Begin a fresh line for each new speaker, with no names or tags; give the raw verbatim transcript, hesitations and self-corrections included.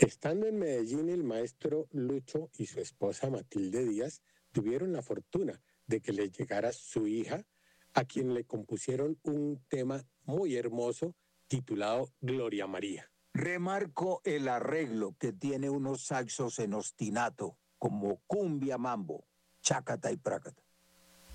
Estando en Medellín, el maestro Lucho y su esposa Matilde Díaz tuvieron la fortuna de que les llegara su hija, a quien le compusieron un tema muy hermoso titulado Gloria María.
Remarco el arreglo que tiene unos saxos en ostinato, como cumbia mambo, chácata y prácata.